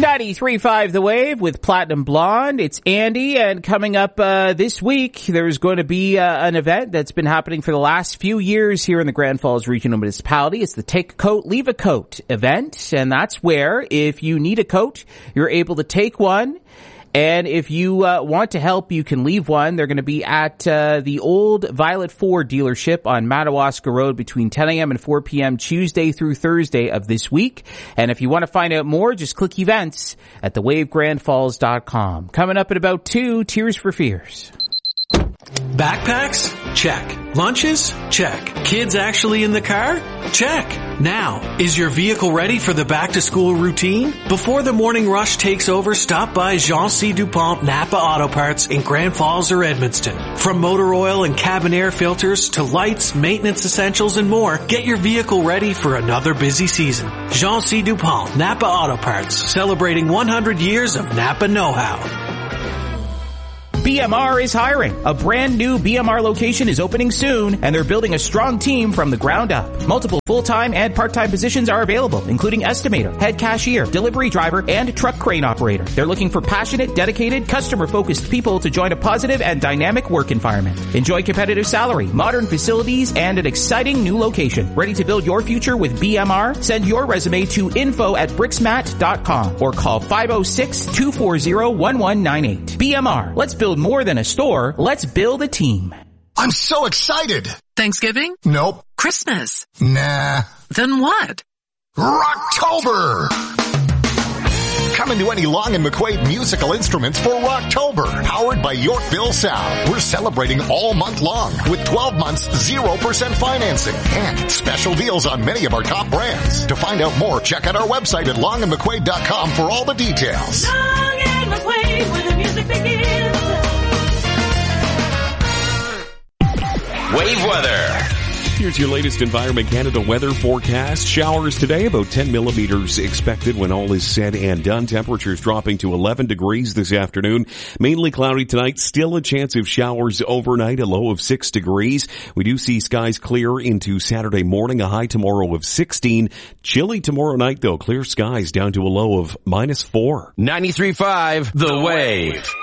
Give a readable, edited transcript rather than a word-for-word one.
93.5 The Wave with Platinum Blonde. It's Andy, and coming up this week, there's going to be an event that's been happening for the last few years here in the Grand Falls Regional Municipality. It's the Take a Coat, Leave a Coat event, and that's where if you need a coat, you're able to take one. And if you want to help, you can leave one. They're going to be at the old Violet Ford dealership on Madawaska Road between 10 a.m. and 4 p.m. Tuesday through Thursday of this week. And if you want to find out more, just click events at thewavegrandfalls.com. Coming up at about 2, Tears for Fears. Backpacks? Check. Lunches? Check. Kids actually in the car? Check. Now, is your vehicle ready for the back-to-school routine? Before the morning rush takes over, stop by Jean C. Dupont Napa Auto Parts in Grand Falls or Edmundston. From motor oil and cabin air filters to lights, maintenance essentials, and more, get your vehicle ready for another busy season. Jean C. Dupont Napa Auto Parts, celebrating 100 years of Napa know-how. BMR is hiring. A brand new BMR location is opening soon, and they're building a strong team from the ground up. Multiple full-time and part-time positions are available, including estimator, head cashier, delivery driver, and truck crane operator. They're looking for passionate, dedicated, customer-focused people to join a positive and dynamic work environment. Enjoy competitive salary, modern facilities, and an exciting new location. Ready to build your future with BMR? Send your resume to info@brixmat.com or call 506-240-1198. BMR. Let's build more than a store. Let's build a team. I'm so excited. Thanksgiving? Nope. Christmas? Nah. Then what? Rocktober! Coming to any Long and McQuaid musical instruments for Rocktober, powered by Yorkville Sound. We're celebrating all month long with 12 months 0% financing and special deals on many of our top brands. To find out more, check out our website at longandmcquaid.com for all the details. Long and McQuaid, where the music begins. Wave weather. Here's your latest Environment Canada weather forecast. Showers today, about 10 millimeters expected when all is said and done. Temperatures dropping to 11 degrees this afternoon. Mainly cloudy tonight. Still a chance of showers overnight, a low of 6 degrees. We do see skies clear into Saturday morning, a high tomorrow of 16. Chilly tomorrow night, though. Clear skies down to a low of -4. 93.5 The Wave.